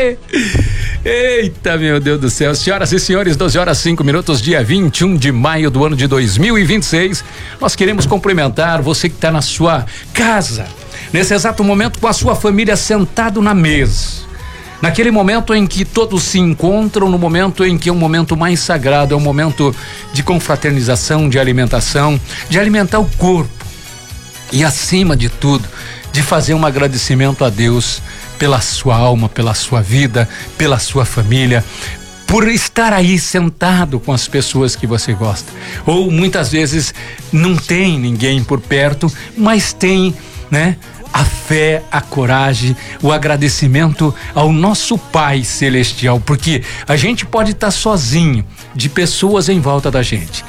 Eita, meu Deus do céu. Senhoras e senhores, 12h05, dia 21 de maio do ano de 2026. Nós queremos cumprimentar você que está na sua casa, nesse exato momento, com a sua família sentado na mesa. Naquele momento em que todos se encontram, no momento em que é um momento mais sagrado, é um momento de confraternização, de alimentação, de alimentar o corpo. E acima de tudo, de fazer um agradecimento a Deus pela sua alma, pela sua vida, pela sua família, por estar aí sentado com as pessoas que você gosta. Ou muitas vezes não tem ninguém por perto, mas tem, né? A fé, a coragem, o agradecimento ao nosso Pai Celestial, porque a gente pode estar sozinho, de pessoas em volta da gente,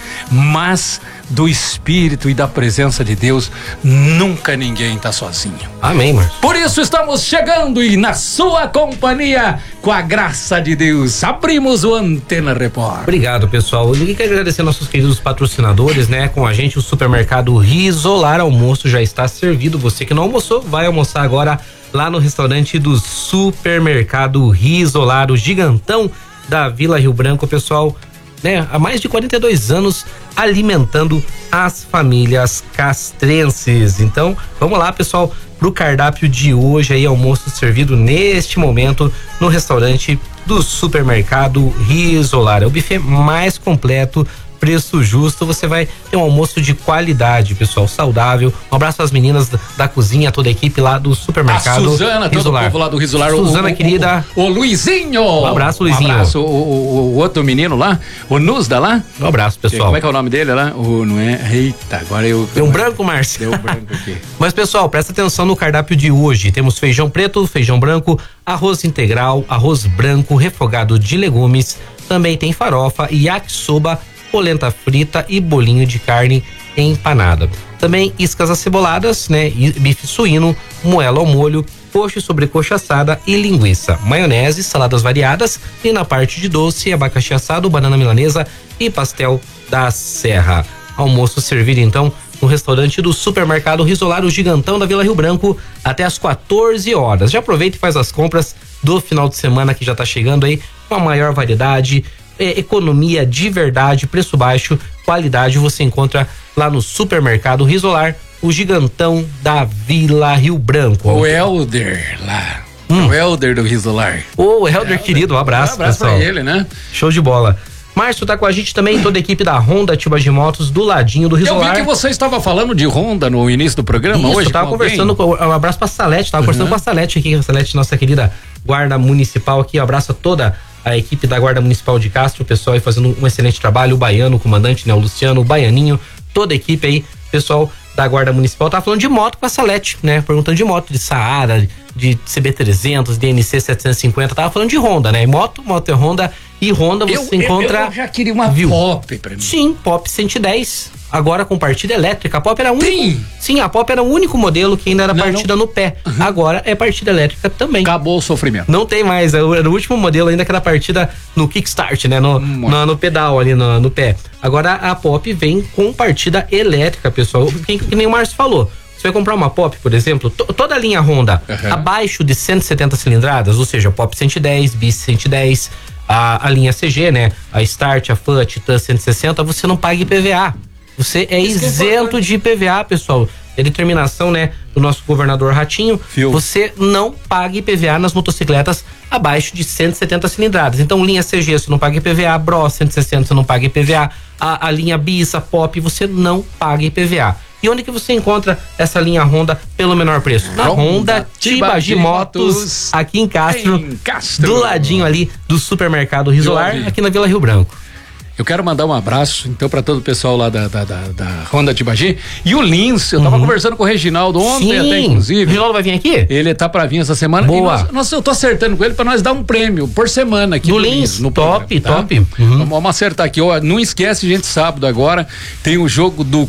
mas do Espírito e da presença de Deus, nunca ninguém está sozinho. Amém, Marcos. Por isso estamos chegando e na sua companhia, com a graça de Deus, abrimos o Antena Repórter. Obrigado, pessoal. Eu quero agradecer nossos queridos patrocinadores, né? Com a gente, o supermercado Risolar. Almoço já está servido. Você que não almoçou, vai almoçar agora lá no restaurante do supermercado Risolar, o gigantão da Vila Rio Branco, pessoal, né? Há mais de 42 anos alimentando as famílias castrenses. Então, vamos lá, pessoal, pro cardápio de hoje aí, almoço servido neste momento no restaurante do supermercado Risolar. É o buffet mais completo, preço justo, você vai ter um almoço de qualidade, pessoal, saudável. Um abraço às meninas da cozinha, toda a equipe lá do supermercado Suzana, Risolar. todo o povo lá do Risolar. Suzana, querida. O Luizinho. Um abraço, Luizinho. Um abraço, o outro menino lá, o Nusda lá. Um abraço, pessoal. Como é que é o nome dele lá? Não é? Eita, agora eu... Deu um branco, Márcio. Deu um branco aqui. Mas, pessoal, presta atenção no cardápio de hoje. Temos feijão preto, feijão branco, arroz integral, arroz branco, refogado de legumes. Também tem farofa, yakisoba, polenta frita e bolinho de carne empanada. Também iscas aceboladas, né? Bife suíno, moela ao molho, coxa e sobrecoxa assada e linguiça. Maionese, saladas variadas e na parte de doce, abacaxi assado, banana milanesa e pastel da Serra. Almoço servido então no restaurante do supermercado Risolar, o gigantão da Vila Rio Branco, até às 14 horas. Já aproveita e faz as compras do final de semana que já tá chegando aí, com a maior variedade, economia de verdade, preço baixo, qualidade, você encontra lá no supermercado Risolar, o gigantão da Vila Rio Branco. O Helder lá. O Helder do Risolar. O Helder, querido, um abraço, pessoal. Pra ele, né? Show de bola. Márcio tá com a gente também, toda a equipe da Honda Tibagi Motos, do ladinho do Risolar. Eu vi que você estava falando de Honda no início do programa. Isso, hoje. Eu tava conversando um abraço pra Salete, tava conversando com a Salete aqui, a Salete, nossa querida guarda municipal aqui, um abraço a toda a equipe da Guarda Municipal de Castro, o pessoal aí fazendo um excelente trabalho, o Baiano, o comandante, né, o Luciano, o Baianinho, toda a equipe aí, pessoal da Guarda Municipal. Tava falando de moto com a Salete, né, perguntando de moto, de Saara, de CB300, de NC 750, tava falando de Honda, né, moto é Honda, e Honda você encontra... Eu já queria uma Pop pra mim. Sim, Pop 110, agora com partida elétrica. A Pop era Sim, a Pop era o único modelo que ainda era partida no pé. Agora é partida elétrica também. Acabou o sofrimento. Não tem mais, era o último modelo ainda que era partida no kickstart, né? No pedal ali, no pé. Agora a Pop vem com partida elétrica, pessoal. Que nem o Márcio falou. Você vai comprar uma Pop, por exemplo, toda a linha Honda abaixo de 170 cilindradas, ou seja, Pop 110, Bis 110, a linha CG, né? A Start, a Fan, a Titan 160, você não paga IPVA. Você é isento de IPVA, pessoal. É determinação, né, do nosso governador Ratinho. Você não paga IPVA nas motocicletas abaixo de 170 cilindradas. Então, linha CG, você não paga IPVA. Bro 160, você não paga IPVA. A linha Bis, a Pop, você não paga IPVA. E onde que você encontra essa linha Honda pelo menor preço? Na Honda Tibagi Motos, aqui em Castro, do ladinho ali do supermercado Risolar, aqui na Vila Rio Branco. Eu quero mandar um abraço, então, para todo o pessoal lá da Honda Tibagi. E o Lins, eu tava conversando com o Reginaldo ontem, até, inclusive. O Reginaldo vai vir aqui? Ele tá pra vir essa semana. Boa. E eu tô acertando com ele pra nós dar um prêmio por semana aqui. Do Lins, no top, programa, top. Vamos acertar aqui. Ó, não esquece, gente, sábado agora tem o jogo do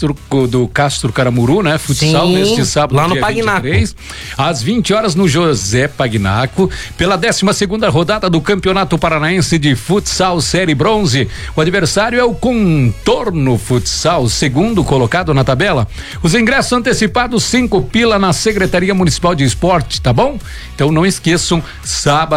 Castro Caramuru, né? Futsal, neste sábado, lá no Pagnaco. 23, às 20 horas no José Pagnaco, pela 12ª rodada do Campeonato Paranaense de Futsal Série Bronze. O adversário é o Contorno Futsal, segundo colocado na tabela. Os ingressos antecipados 5 pila na Secretaria Municipal de Esporte, tá bom? Então não esqueçam, sábado